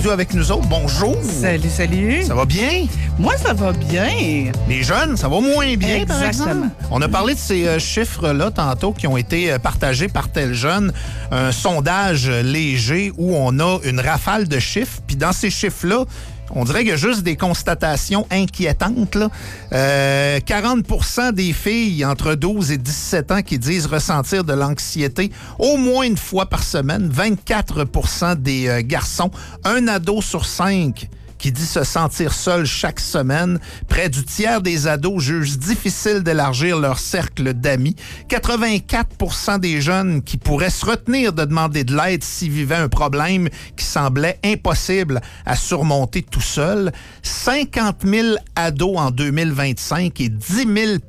studio avec nous autres. Bonjour. Salut, salut. Ça va bien? Moi, ça va bien. Les jeunes, ça va moins bien, par exemple. Exactement. On a parlé de ces chiffres-là tantôt qui ont été partagés par tel jeune. Un sondage léger où on a une rafale de chiffres. Puis dans ces chiffres-là, on dirait qu'il y a juste des constatations inquiétantes. Là. 40% des filles entre 12 et 17 ans qui disent ressentir de l'anxiété au moins une fois par semaine. 24% des garçons. Un ado sur 5 qui dit se sentir seul chaque semaine. Près du tiers des ados jugent difficile d'élargir leur cercle d'amis. 84% des jeunes qui pourraient se retenir de demander de l'aide s'ils vivaient un problème qui semblait impossible à surmonter tout seul. 50 000 ados en 2025 et 10 000